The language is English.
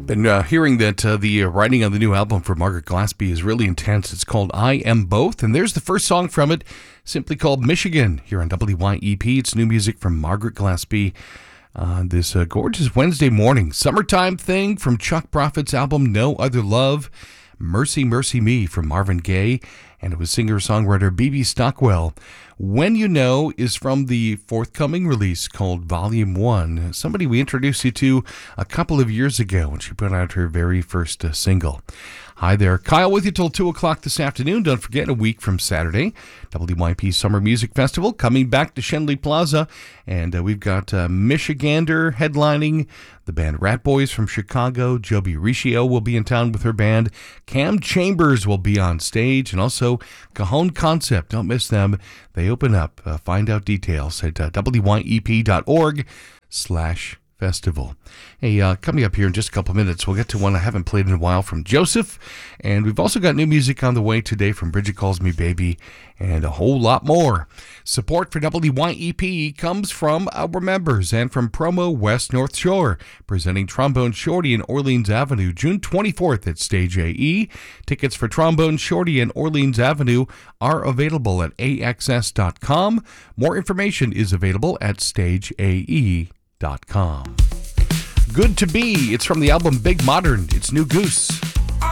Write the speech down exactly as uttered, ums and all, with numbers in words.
Been uh, hearing that uh, the uh, writing on the new album for Margaret Glaspie is really intense. It's called I Am Both, and there's the first song from it, simply called Michigan, here on W Y E P. It's new music from Margaret Glaspie on uh, this uh, gorgeous Wednesday morning. Summertime thing from Chuck Prophet's album No Other Love, Mercy, Mercy Me from Marvin Gaye, and it was singer-songwriter B B Stockwell. When You Know is from the forthcoming release called Volume one, somebody we introduced you to a couple of years ago when she put out her very first uh, single. Hi there, Kyle with you till two o'clock this afternoon. Don't forget, a week from Saturday, W Y P Summer Music Festival coming back to Schenley Plaza, and uh, we've got uh, Michigander headlining, the band Rat Boys from Chicago. Joby Riccio will be in town with her band. Cam Chambers will be on stage, and also Cajon Concept. Don't miss them. They open up. Uh, find out details at uh, W Y E P dot org slash festival. Hey, uh, coming up here in just a couple minutes, we'll get to one I haven't played in a while from Joseph, and we've also got new music on the way today from Bridget Calls Me Baby, and a whole lot more. Support for W Y E P comes from our members and from Promo West North Shore, presenting Trombone Shorty in Orleans Avenue, June twenty-fourth at Stage A E. Tickets for Trombone Shorty in Orleans Avenue are available at A X S dot com. More information is available at stage A E dot com. Good to Be. It's from the album Big Modern. It's New Goose.